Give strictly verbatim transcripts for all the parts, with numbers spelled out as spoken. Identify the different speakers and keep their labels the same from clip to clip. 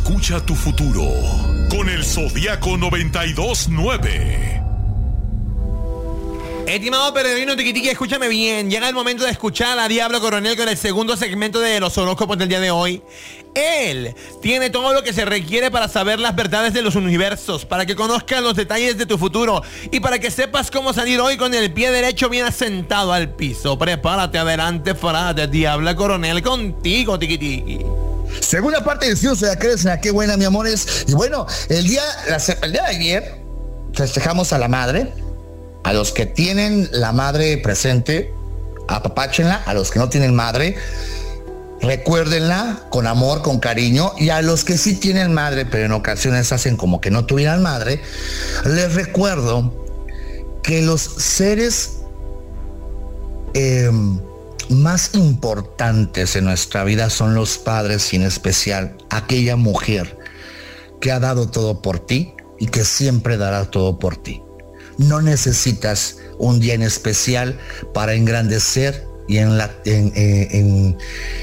Speaker 1: Escucha tu futuro con el Zodiaco noventa y dos nueve.
Speaker 2: Estimado peregrino tiquitiqui, escúchame bien. Llega el momento de escuchar a Diablo Coronel con el segundo segmento de los horóscopos del día de hoy. Él tiene todo lo que se requiere para saber las verdades de los universos, para que conozcas los detalles de tu futuro y para que sepas cómo salir hoy con el pie derecho bien asentado al piso. Prepárate, adelante, frate. Diablo Coronel contigo, tiquitiqui.
Speaker 3: Segunda parte del signo zodiacal, qué buena, mi amores. Y bueno, el día, la, el día de ayer festejamos a la madre. A los que tienen la madre presente, apapáchenla. A los que no tienen madre, recuérdenla con amor, con cariño. Y a los que sí tienen madre, pero en ocasiones hacen como que no tuvieran madre, les recuerdo que los seres eh, más importantes en nuestra vida son los padres, y en especial aquella mujer que ha dado todo por ti y que siempre dará todo por ti. No necesitas un día en especial para engrandecer y en, la, en, eh, en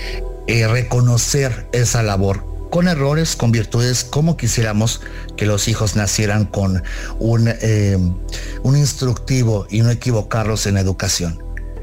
Speaker 3: eh, reconocer esa labor, con errores, con virtudes, como quisiéramos que los hijos nacieran con un, eh, un instructivo y no equivocarlos en educación.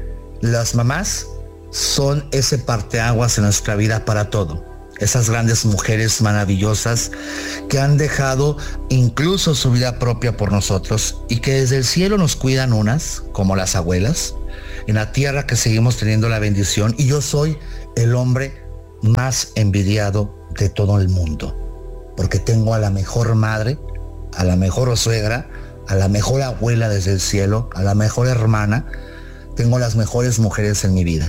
Speaker 3: Las mamás son ese parteaguas en nuestra vida para todo. Esas grandes mujeres maravillosas que han dejado incluso su vida propia por nosotros y que desde el cielo nos cuidan, unas como las abuelas, en la tierra que seguimos teniendo la bendición. Y yo soy el hombre más envidiado de todo el mundo, porque tengo a la mejor madre, a la mejor suegra, a la mejor abuela desde el cielo, a la mejor hermana. Tengo las mejores mujeres en mi vida.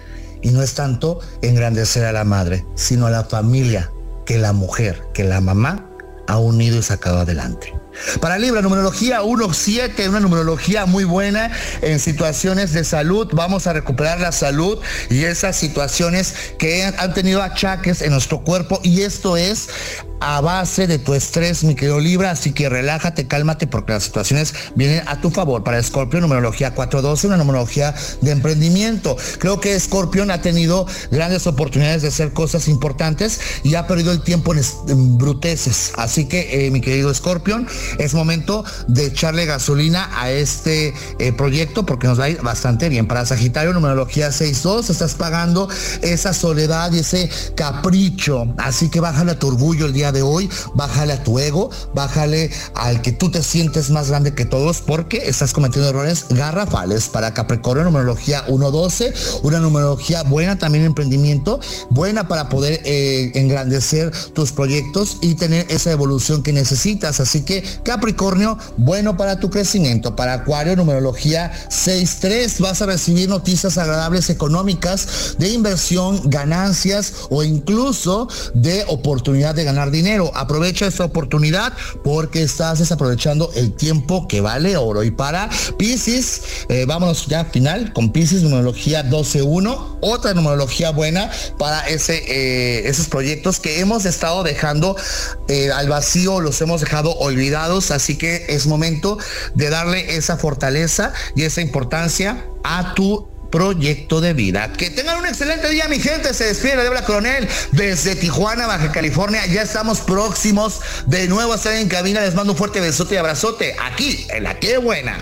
Speaker 3: Y no es tanto engrandecer a la madre, sino a la familia que la mujer, que la mamá ha unido y sacado adelante. Para Libra, numerología uno siete, una numerología muy buena en situaciones de salud. Vamos a recuperar la salud y esas situaciones que han tenido achaques en nuestro cuerpo, y esto es a base de tu estrés, mi querido Libra, así que relájate, cálmate, porque las situaciones vienen a tu favor. Para Escorpión, numerología cuatro doce, una numerología de emprendimiento. Creo que Escorpión ha tenido grandes oportunidades de hacer cosas importantes y ha perdido el tiempo en, en bruteces, así que eh, mi querido Escorpión, es momento de echarle gasolina a este eh, proyecto, porque nos va a ir bastante bien. Para Sagitario, numerología seis dos, estás pagando esa soledad y ese capricho, así que bájale a tu orgullo el día de hoy, bájale a tu ego, bájale al que tú te sientes más grande que todos, porque estás cometiendo errores garrafales. Para Capricornio, numerología uno doce, una numerología buena también en emprendimiento, buena para poder eh, engrandecer tus proyectos y tener esa evolución que necesitas, así que Capricornio, bueno para tu crecimiento. Para Acuario, numerología seis tres, vas a recibir noticias agradables económicas, de inversión, ganancias o incluso de oportunidad de ganar dinero. Aprovecha esta oportunidad porque estás desaprovechando el tiempo que vale oro. Y para Piscis, eh, vámonos ya final con Piscis, numerología doce uno, otra numerología buena para ese, eh, esos proyectos que hemos estado dejando eh, al vacío, los hemos dejado olvidados, así que es momento de darle esa fortaleza y esa importancia a tu proyecto de vida. Que tengan un excelente día, mi gente. Se despide la Diabla Coronel desde Tijuana, Baja California. Ya estamos próximos de nuevo a estar en cabina. Les mando un fuerte besote y abrazote aquí en La Qué Buena.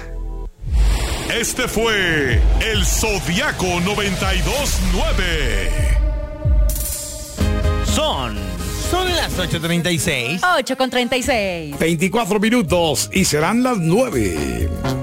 Speaker 1: Este fue el Zodiaco noventa y dos nueve.
Speaker 2: Son Son las ocho treinta y seis.
Speaker 4: ocho con treinta y seis.
Speaker 5: veinticuatro minutos y serán las nueve.